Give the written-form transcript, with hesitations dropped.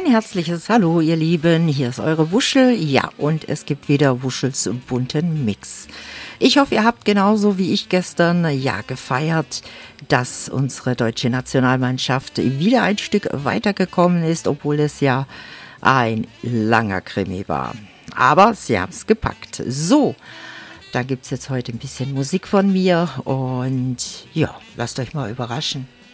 Ein herzliches Hallo, ihr Lieben. Hier ist eure Wuschel. Ja, und es gibt wieder Wuschels bunten Mix. Ich hoffe, ihr habt genauso wie ich gestern gefeiert, dass unsere deutsche Nationalmannschaft wieder ein Stück weitergekommen ist, obwohl es ja ein langer Krimi war. Aber sie haben es gepackt. So, da gibt es jetzt heute ein bisschen Musik von mir und ja, lasst euch mal überraschen.